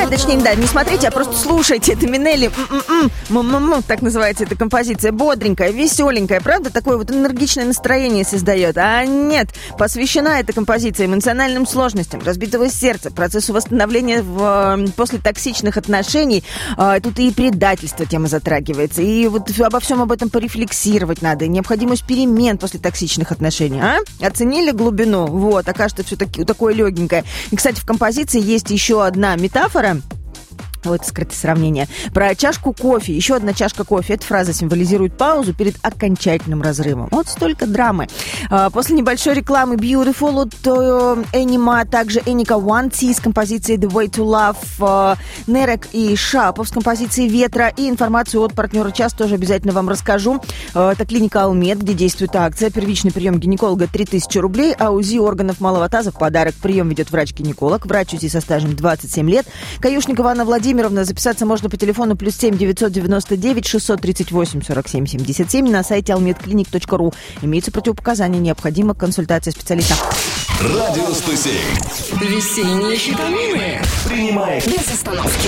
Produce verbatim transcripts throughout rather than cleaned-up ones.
точнее, да, не смотрите, а просто слушайте. Это Минелли, м-м-м, так называется эта композиция. Бодренькая, веселенькая, правда? Такое вот энергичное настроение создает. А нет, посвящена эта композиция эмоциональным сложностям, разбитого сердца, процессу восстановления в, после токсичных отношений. Тут и предательство тема затрагивается. И вот обо всем об этом порефлексировать надо. И необходимость перемен после токсичных отношений. А? Оценили глубину? Вот, окажется, все таки, такое легенькое. И, кстати, в композиции есть еще одна метафора. Вот скрытое сравнение. Про чашку кофе. Еще одна чашка кофе. Эта фраза символизирует паузу перед окончательным разрывом. Вот столько драмы. После небольшой рекламы Beautiful от Энima, также Эника Ванти с композицией The Way to Love, Нерек и Шапов с композицией Ветра. И информацию от партнера час тоже обязательно вам расскажу. Это клиника Алмед, где действует акция. Первичный прием гинеколога три тысячи рублей, а УЗИ органов малого таза в подарок. Прием ведет врач-гинеколог. Врач УЗИ со стажем двадцать семь лет. Каюшникова Анна Владимировна. Записаться можно по телефону плюс семь девятьсот девяносто девять шестьсот тридцать восемь сорок семь семьдесят семь на сайте almedclinic точка ру. Имеются противопоказания, необходима консультация специалиста. Радио сто семь. Весенние витамины. Принимай без остановки.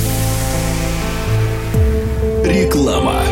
Реклама.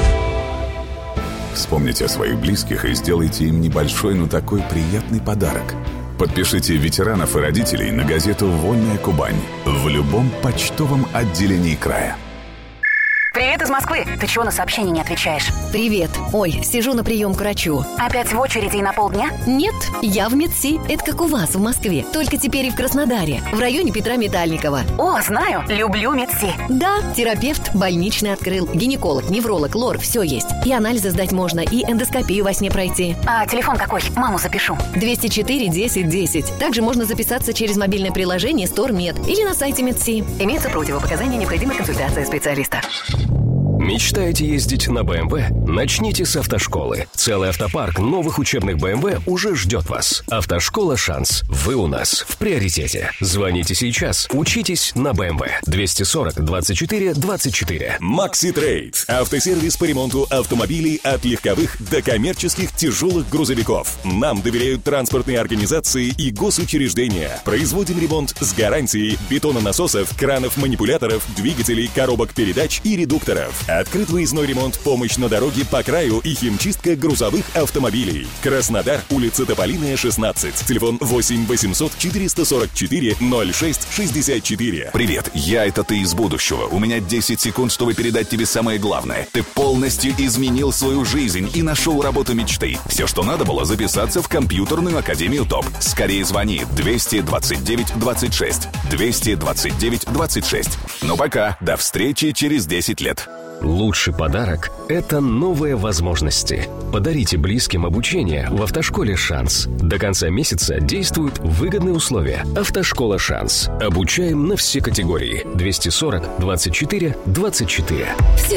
Вспомните о своих близких и сделайте им небольшой, но такой приятный подарок. Подпишите ветеранов и родителей на газету «Вольная Кубань» в любом почтовом отделении края. Привет из Москвы. Ты чего на сообщение не отвечаешь? Привет. Ой, сижу на прием к врачу. Опять в очереди и на полдня? Нет, я в Медси. Это как у вас в Москве. Только теперь и в Краснодаре. В районе Петра Метальникова. О, знаю. Люблю Медси. Да, терапевт больничный открыл. Гинеколог, невролог, лор, все есть. И анализы сдать можно, и эндоскопию во сне пройти. А телефон какой? Маму запишу. двести четыре десять десять. Также можно записаться через мобильное приложение StoreMed или на сайте Медси. Имеются противопоказания, необходима консультация специалиста. Мечтаете ездить на бэ эм вэ? Начните с автошколы. Целый автопарк новых учебных бэ эм вэ уже ждет вас. Автошкола «Шанс». Вы у нас в приоритете. Звоните сейчас. Учитесь на бэ эм вэ. двести сорок двадцать четыре двадцать четыре. Макси Трейд. Автосервис по ремонту автомобилей от легковых до коммерческих тяжелых грузовиков. Нам доверяют транспортные организации и госучреждения. Производим ремонт с гарантией бетононасосов, кранов, манипуляторов, двигателей, коробок передач и редукторов. Открыт выездной ремонт, помощь на дороге по краю и химчистка грузовых автомобилей. Краснодар, улица Тополиная, шестнадцать. Телефон восемь восемьсот четыреста сорок четыре ноль шесть шестьдесят четыре. Привет, я это ты из будущего. У меня десять секунд, чтобы передать тебе самое главное. Ты полностью изменил свою жизнь и нашел работу мечты. Все, что надо было, записаться в компьютерную академию ТОП. Скорее звони двести двадцать девять двадцать шесть. двести двадцать девять двадцать шесть. Ну пока, до встречи через десять лет. Лучший подарок – это новые возможности. Подарите близким обучение в автошколе «Шанс». До конца месяца действуют выгодные условия. Автошкола «Шанс». Обучаем на все категории. двести сорок двадцать четыре двадцать четыре. Все